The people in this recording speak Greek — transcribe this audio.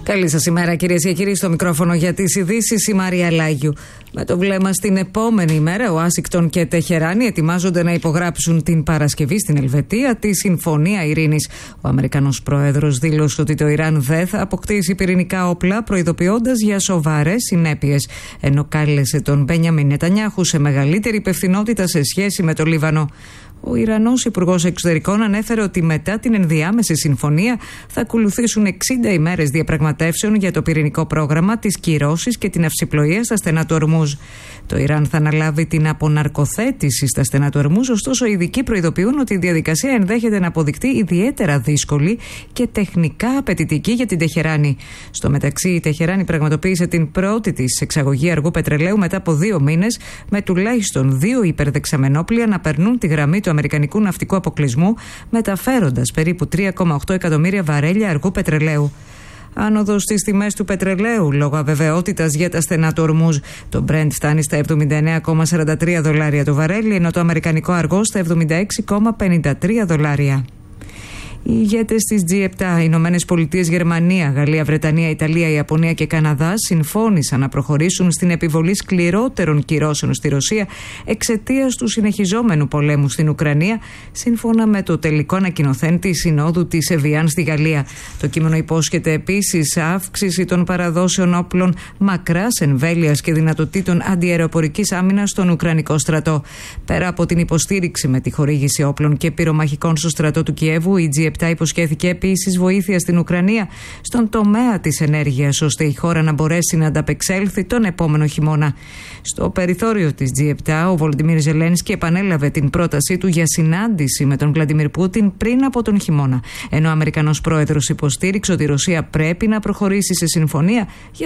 Καλή σας ημέρα, κυρίες και κύριοι. Στο μικρόφωνο για τις ειδήσεις η Μαρία Λάγιου. Με το βλέμμα στην επόμενη ημέρα, Ουάσιγκτον και Τεχεράνη ετοιμάζονται να υπογράψουν την Παρασκευή στην Ελβετία τη Συμφωνία Ειρήνης. Ο Αμερικανός Πρόεδρος δήλωσε ότι το Ιράν δεν θα αποκτήσει πυρηνικά όπλα, προειδοποιώντας για σοβαρές συνέπειες. Ενώ κάλεσε τον Μπένιαμιν Νετανιάχου σε μεγαλύτερη υπευθυνότητα σε σχέση με το Λίβανο. Ο Ιρανός Υπουργός Εξωτερικών ανέφερε ότι μετά την ενδιάμεση συμφωνία θα ακολουθήσουν 60 ημέρες διαπραγματεύσεων για το πυρηνικό πρόγραμμα, τις κυρώσεις και την αυσιπλοεία στα στενά του Ορμούζ. Το Ιράν θα αναλάβει την αποναρκοθέτηση στα στενά του Ορμούζ, ωστόσο οι ειδικοί προειδοποιούν ότι η διαδικασία ενδέχεται να αποδειχτεί ιδιαίτερα δύσκολη και τεχνικά απαιτητική για την Τεχεράνη. Στο μεταξύ, η Τεχεράνη πραγματοποίησε την πρώτη της εξαγωγή αργού πετρελαίου μετά από 2 μήνες, με τουλάχιστον 2 υπερδεξαμενόπλια να περνούν τη γραμμή του αμερικανικού ναυτικού αποκλεισμού, μεταφέροντας περίπου 3,8 εκατομμύρια βαρέλια αργού πετρελαίου. Άνοδος στις τιμές του πετρελαίου λόγω αβεβαιότητας για τα στενά του Ορμούζ. Το Brent φτάνει στα $79,43 το βαρέλι, ενώ το αμερικανικό αργό στα $76,53. Οι ηγέτες της G7, Ηνωμένες Πολιτείες, Γερμανία, Γαλλία, Βρετανία, Ιταλία, Ιαπωνία και Καναδά συμφώνησαν να προχωρήσουν στην επιβολή σκληρότερων κυρώσεων στη Ρωσία εξαιτίας του συνεχιζόμενου πολέμου στην Ουκρανία, σύμφωνα με το τελικό ανακοινωθέν της Συνόδου της Εβιάν στη Γαλλία. Το κείμενο υπόσχεται επίσης αύξηση των παραδόσεων όπλων μακράς εμβέλειας και δυνατοτήτων αντιαεροπορικής άμυνας στον Ουκρανικό στρατό. Πέρα από την υποστήριξη με τη χορήγηση όπλων και πυρομαχικών στο στρατό του Κιέβου, η G7 υποσχέθηκε επίσης βοήθεια στην Ουκρανία στον τομέα της ενέργειας, ώστε η χώρα να μπορέσει να ανταπεξέλθει τον επόμενο χειμώνα. Στο περιθώριο της G7, ο Βολοντιμίρ Ζελένσκι επανέλαβε την πρότασή του για συνάντηση με τον Βλαντιμίρ Πούτιν πριν από τον χειμώνα. Ενώ ο Αμερικανός Πρόεδρος υποστήριξε ότι η Ρωσία πρέπει να προχωρήσει σε συμφωνία για